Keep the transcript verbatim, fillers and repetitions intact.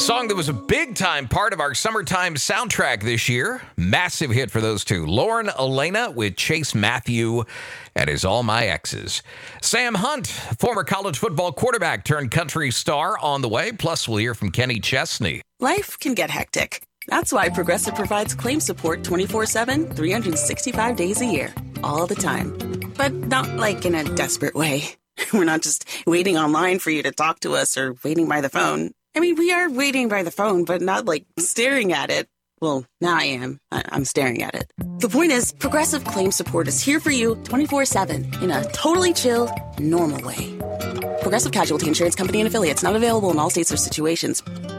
Song that was a big-time part of our summertime soundtrack this year. Massive hit for those two. Lauren Elena with Chase Matthew and his All My Exes. Sam Hunt, former college football quarterback turned country star, on the way. Plus, we'll hear from Kenny Chesney. Life can get hectic. That's why Progressive provides claim support twenty-four seven, three hundred sixty-five days a year. All the time. But not like in a desperate way. We're not just waiting online for you to talk to us or waiting by the phone. I mean, we are waiting by the phone, but not like staring at it. Well, now I am. I- I'm staring at it. The point is, Progressive Claim Support is here for you twenty-four seven in a totally chill, normal way. Progressive Casualty Insurance Company and Affiliates, not available in all states or situations.